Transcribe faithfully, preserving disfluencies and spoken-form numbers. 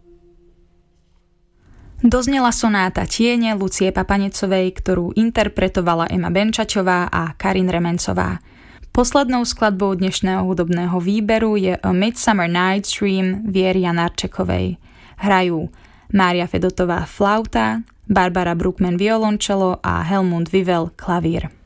Doznela sonáta Tiene Lucie Papanecovej, ktorú interpretovala Ema Benčačová a Karin Remencová. Poslednou skladbou dnešného hudobného výberu je A Midsummer Night's Dream Viery Janarčekovej. Hrajú Mária Fedotová flauta, Barbara Bruckmann violončelo a Helmut Wivel klavír.